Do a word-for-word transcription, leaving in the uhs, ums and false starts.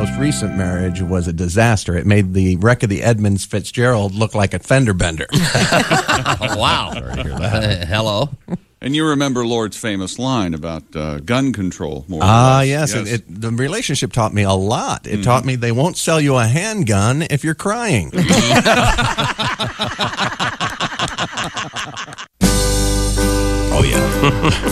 most recent marriage was a disaster. It made the wreck of the Edmunds Fitzgerald look like a fender bender. Wow. Sorry to hear that. Uh, hello. And you remember Lord's famous line about uh, gun control, more or Ah, less. yes. yes. It, it, the relationship taught me a lot. It mm-hmm. taught me they won't sell you a handgun if you're crying. Oh, yeah.